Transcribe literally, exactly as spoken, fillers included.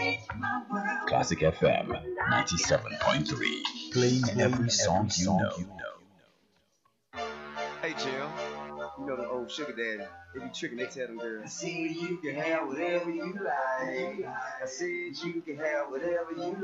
Classic F M ninety-seven point three. Playing every song you know. Hey, Jim. You know the old sugar daddy. They be tricking, they tell them girls. I see you can have whatever you like. I said you can have whatever you like.